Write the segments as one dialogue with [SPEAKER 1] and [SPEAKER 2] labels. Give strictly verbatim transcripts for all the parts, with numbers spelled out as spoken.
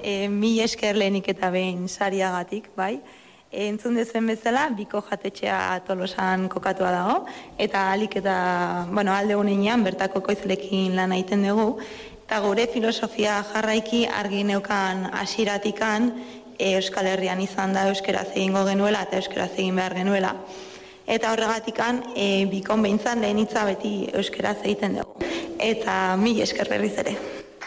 [SPEAKER 1] e, mi esker lehenik eta behin sariagatik, bai. E, entzun dezuen bezala, Biko jatetxea Tolosan kokatua dago, eta alik eta, bueno, alde gunean bertako ekoizlekin lan egiten dugu, eta gure filosofia jarraiki argi neukan hasieratikan e, Euskal Herrian izan da euskeraz egingo genuela eta euskeraz egin behar genuela. Eta horregatikan, e, Bikon behintzan lehen hitza beti euskeraz egiten dugu. Eta mi esker berriz ere.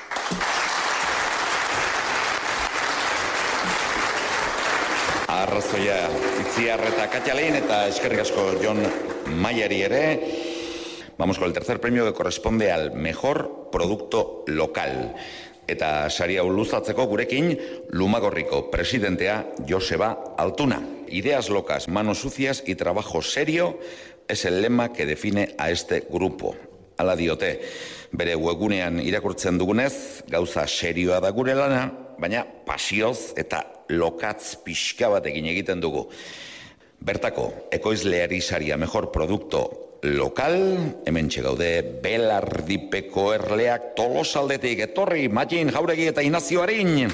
[SPEAKER 2] Arrazoia Itziar eta Katia Lein eta eskerrik asko Jon Maiari ere. Vamos con el tercer premio que corresponde al mejor producto local. Eta saria luzatzeko gurekin Lumagorriko presidentea Joseba Altuna. Ideas locas, manos sucias y trabajo serio es el lema que define a este grupo. Hala diote, bere webunean irakurtzen dugunez, gauza serioa da gure lana, baina pasioz eta lokatz pixka batekin egiten dugu. Bertako, ekoizleari saria mejor producto local, hemen txegaude Belardipeko erleak Tolosaldetik, etorri, Matxin, Jauregi eta Inazio Arin.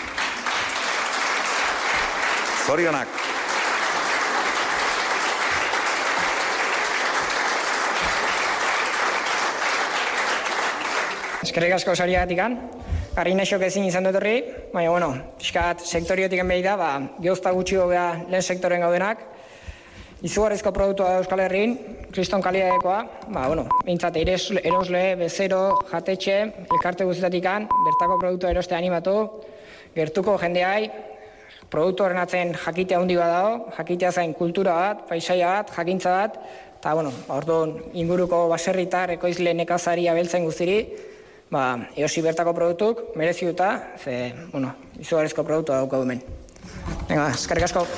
[SPEAKER 2] Zorionak.
[SPEAKER 3] Eskerrik asko sariagatikan, garri naixok ezin izan dut horri, baina, bueno, pixkat sektoriotik enbei da, ba, geozta gutxi gobea lehen sektoren gaudenak, izugarrizko produktua da Euskal Herrin, kriston kalidadekoa, ba, bueno, bintzat, erosle, bezero, jatetxe, elkarte guztietikan, bertako produktua eroste animatu, gertuko jendeai, produktu horren atzen jakitea handi bat dago, jakitea zain kultura bat, paisaia bat, jakintza bat, eta, bueno, orduan inguruko baserritar, ekoizle nekazari abeltzen guztiri, ba, eosi bertako produktuk, merezi duta, ze, bueno, izugarrizko produktua daukagu hemen. Venga, eskerrik asko.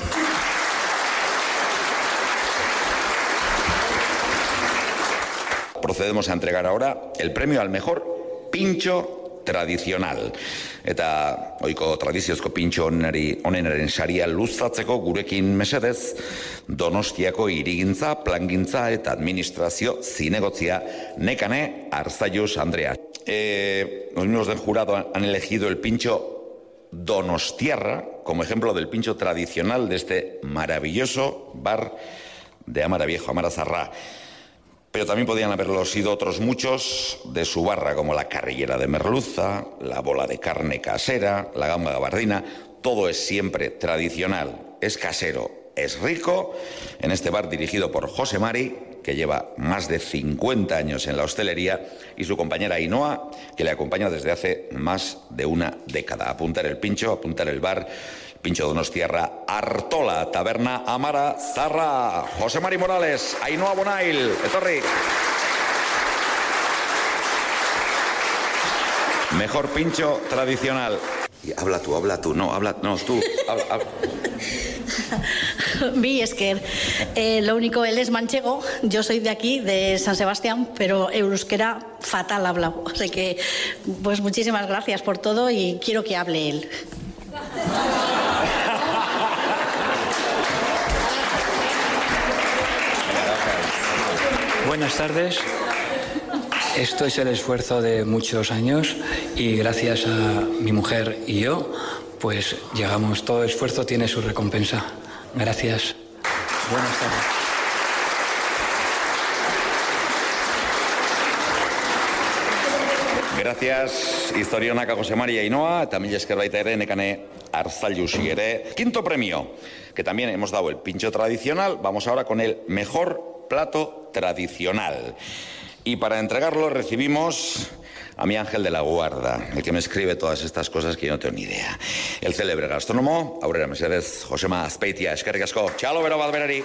[SPEAKER 2] Procedemos a entregar ahora el premio al mejor pincho tradicional. Eta oiko tradiziozko pintxo onenaren saria luzatzeko gurekin mesedez, Donostiako hirigintza, plangintza eta administrazio zinegotzia Nekane Arzallus Andrea. Eh, los miembros del jurado han elegido el pincho donostiarra como ejemplo del pincho tradicional de este maravilloso bar de Amara Viejo, Amara Zarra. Pero también podían haberlo sido otros muchos de su barra, como la carrillera de merluza, la bola de carne casera, la gamba gabardina. Todo es siempre tradicional, es casero, es rico. En este bar dirigido por José Mari, que lleva más de cincuenta años en la hostelería, y su compañera Ainhoa, que le acompaña desde hace más de una década. Apuntar el pincho, apuntar el bar, pincho donostiarra, Artola, taberna Amara Zarra. José Mari Morales, Ainhoa Bonail, etorri. Mejor pincho tradicional. Y habla tú, habla tú, no, habla, no, tú, habla, habla.
[SPEAKER 4] Vi, es que eh, lo único, él es manchego, yo soy de aquí, de San Sebastián, pero euskera fatal hablado. Así que, pues muchísimas gracias por todo y quiero que hable él.
[SPEAKER 5] Buenas tardes. Esto es el esfuerzo de muchos años y gracias a mi mujer y yo, pues llegamos, todo esfuerzo tiene su recompensa. Gracias. Buenas tardes.
[SPEAKER 2] Gracias, historionak a José María Ainhoa, eta mila esker baita ere Nekane Arzallusi ere. Quinto premio, que también hemos dado el pincho tradicional. Vamos ahora con el mejor plato tradicional. Y para entregarlo recibimos a mi ángel de la guarda, el que me escribe todas estas cosas que yo no tengo ni idea. El célebre gastrónomo, Aurrera Mesedez, Josema Azpeitia, eskerrik asko. Txalo bero bat berari.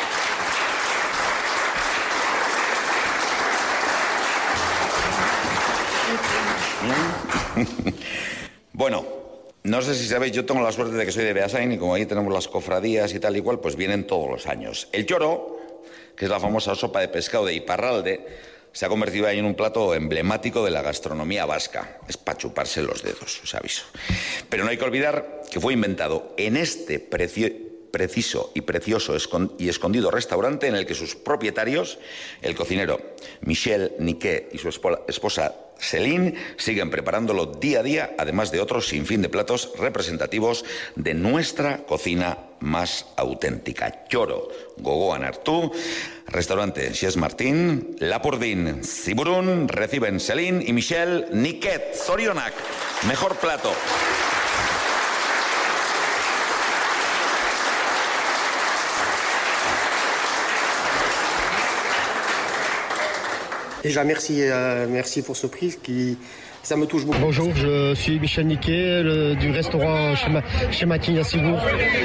[SPEAKER 2] Bueno, no sé si sabéis, yo tengo la suerte de que soy de Beasain y como ahí tenemos las cofradías y tal y cual, pues vienen todos los años. El lloro, que es la famosa sopa de pescado de Iparralde, se ha convertido ahí en un plato emblemático de la gastronomía vasca. Es para chuparse los dedos, os aviso. Pero no hay que olvidar que fue inventado en este precio, preciso y precioso y escondido restaurante en el que sus propietarios, el cocinero Michel Niquet y su esposa Céline, siguen preparándolo día a día, además de otros sinfín de platos representativos de nuestra cocina más auténtica. Txoro gogoan hartu, restaurante Xes Martín, Lapurdin, Ziburun, reciben Céline y Michel Niquet. Zorionak, mejor plato.
[SPEAKER 6] Déjà, merci, euh, merci pour ce prix qui, ça me touche beaucoup.
[SPEAKER 7] Bonjour, je suis Michel Niquet le, du restaurant Chez Martín à Cibourg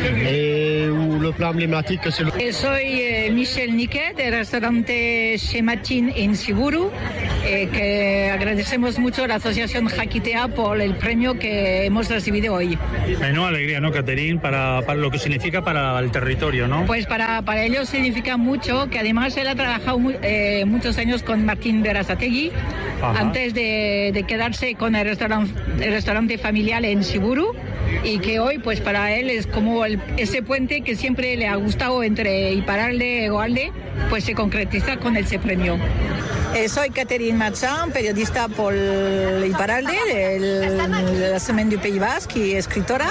[SPEAKER 7] et où le plat emblématique c'est le...
[SPEAKER 8] Soy eh, Michel Niquet del restaurante Chez Martín en Cibourg, eh, que agradecemos mucho a la Asociación Jaquitea por el premio que hemos recibido hoy.
[SPEAKER 9] Menuda alegría, ¿no, Catherine? Para, para lo que significa para el territorio, ¿no?
[SPEAKER 8] Pues para, para ellos significa mucho, que además él ha trabajado eh, muchos años con Martín Berasategui, Ajá. antes de, de quedarse con el restaurante, el restaurante familiar en Cibourg, y que hoy pues para él es como el, ese puente que siempre le ha gustado entre Iparralde y Hegoalde, pues se concretiza con ese premio. Eh, soy Catherine Marchand, periodista por Iparralde, de la Semaine du Pays Basque y escritora.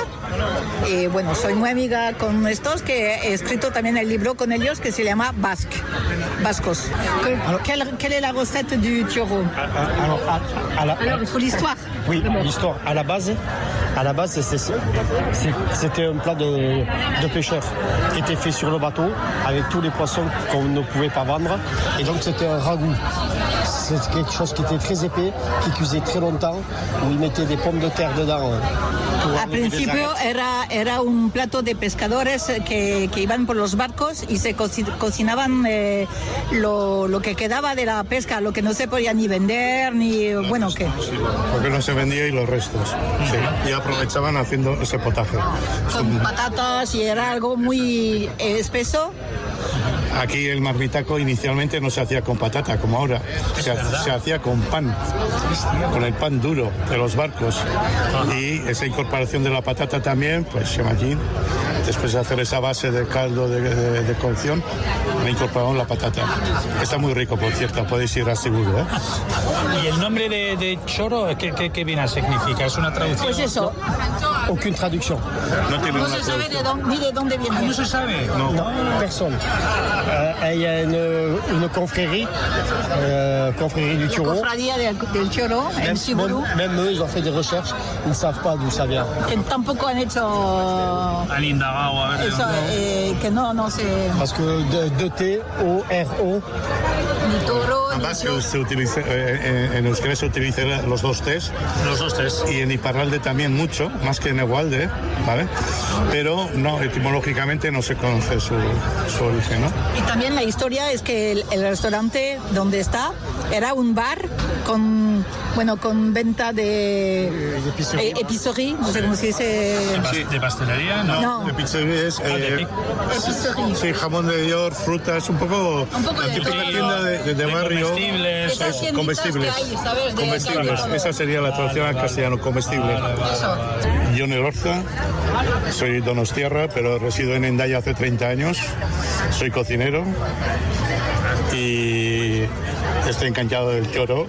[SPEAKER 8] Y bueno, soy muy amiga con estos, que he escrito también el libro con ellos que se llama Basque, Vascos. Quelle, quelle est la recette du txoro?
[SPEAKER 7] Alors, à, à la...
[SPEAKER 8] Alors, il faut l'histoire.
[SPEAKER 7] Oui, l'histoire. À la base, à la base c'est, c'est, c'était un plat de, de pêcheur qui était fait sur le bateau avec tous les poissons qu'on ne pouvait pas vendre. Et donc c'était un ragoût. C'est quelque chose qui était très épais, qui cuisait très longtemps, où ils mettaient des pommes de terre dedans.
[SPEAKER 8] Al principio era, era un plato de pescadores que, que iban por los barcos y se co cocinaban eh, lo, lo que quedaba de la pesca, lo que no se podía ni vender, ni bueno, ¿qué?
[SPEAKER 10] Porque no se vendía y los restos. Sí. Y aprovechaban haciendo ese potaje.
[SPEAKER 8] Con patatas y era algo muy eh, espeso.
[SPEAKER 10] Aquí el marmitaco inicialmente no se hacía con patata como ahora, se, se hacía con pan, con el pan duro de los barcos, y esa incorporación de la patata también, pues Chez Martín, después de hacer esa base de caldo de, de, de cocción, le incorporaron la patata. Está muy rico, por cierto, podéis ir a Cibourg, ¿eh?
[SPEAKER 9] ¿Y el nombre de, de Txoro qué, qué, qué viene a significar? ¿Es una traducción?
[SPEAKER 8] Pues eso.
[SPEAKER 7] Aucune traducción.
[SPEAKER 10] No tiene
[SPEAKER 8] no
[SPEAKER 10] una
[SPEAKER 8] se sabe de dónde, ni de dónde viene.
[SPEAKER 9] Ah, no se sabe.
[SPEAKER 10] No.
[SPEAKER 7] Non, personne. Euh, il y a une, une confrérie, euh, confrérie du Txoro.
[SPEAKER 8] La cofradía del, del Txoro en Cibourg.
[SPEAKER 7] Même, même eux, ils ont fait des recherches, ils ne savent pas d'où ça vient.
[SPEAKER 8] Que tampoco han hecho.
[SPEAKER 9] Han indagado a ver.
[SPEAKER 8] Eso, eh, que no, no sé.
[SPEAKER 7] Parce que de, de T O R O.
[SPEAKER 8] Ni toro,
[SPEAKER 10] Además, se, se utiliza, eh, en euskera se utilizan los dos T's.
[SPEAKER 9] Los dos T's.
[SPEAKER 10] Y en Iparralde también mucho, más que en Hegoalde, ¿vale? Pero no, etimológicamente no se conoce su, su origen, ¿no?
[SPEAKER 8] Y también la historia es que el, el restaurante donde está era un bar con, bueno, con venta de eh, epicería, no sé cómo se dice.
[SPEAKER 9] ¿De, de pastelería? No.
[SPEAKER 8] No.
[SPEAKER 10] De pizzería es
[SPEAKER 9] Ah, de
[SPEAKER 10] eh,
[SPEAKER 8] Epicería.
[SPEAKER 10] sí, jamón de York, frutas, un poco,
[SPEAKER 8] Un poco
[SPEAKER 10] la
[SPEAKER 8] de
[SPEAKER 10] típica
[SPEAKER 8] todo.
[SPEAKER 10] tienda de, de, de
[SPEAKER 9] De
[SPEAKER 10] barrio.
[SPEAKER 9] comestibles.
[SPEAKER 8] Esas
[SPEAKER 10] Es,
[SPEAKER 8] tienditas
[SPEAKER 10] comestibles.
[SPEAKER 8] que hay, ¿sabes? De-
[SPEAKER 10] Comestibles.
[SPEAKER 8] de-
[SPEAKER 10] Esa sería la traducción al castellano, comestible.
[SPEAKER 8] Eso.
[SPEAKER 10] Jon Elorza, soy donostiarra, pero resido en Hendaya hace treinta años. Soy cocinero y estoy encantado del txoro.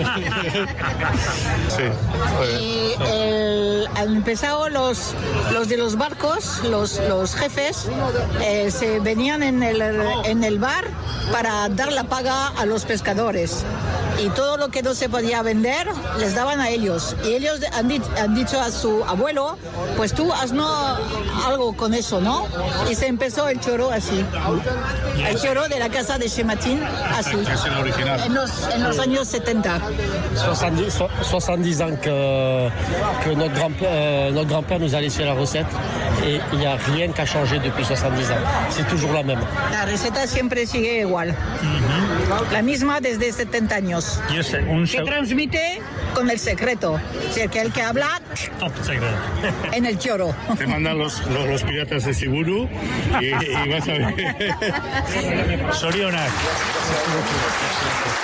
[SPEAKER 10] Sí.
[SPEAKER 8] Y el, han empezado los, los de los barcos, los, los jefes, eh, se venían en el, en el bar para dar la paga a los pescadores. Y todo lo que no se podía vender les daban a ellos. Y ellos han, di han dicho a su abuelo, pues tú haznos algo con eso, ¿no? Y se empezó el txoro así. El txoro de la casa de Chez Martín, así.
[SPEAKER 10] Es el original.
[SPEAKER 8] En los, en los años setenta.
[SPEAKER 7] soixante-dix, soixante-dix ans que, que notre grand-père euh, notre grand-père nous a laissé la recette et il n'y a rien qui a changé depuis soixante-dix ans. C'est toujours la même.
[SPEAKER 8] La receta siempre sigue igual. Uh-huh. La misma desde setenta años.
[SPEAKER 9] Y es un
[SPEAKER 8] Que transmite con el secreto. O sea, que el que habla
[SPEAKER 9] top secret.
[SPEAKER 8] en el txoro.
[SPEAKER 10] Te mandan los, los, los piratas de Cibourg y, y vas a ver.
[SPEAKER 9] Zorionak.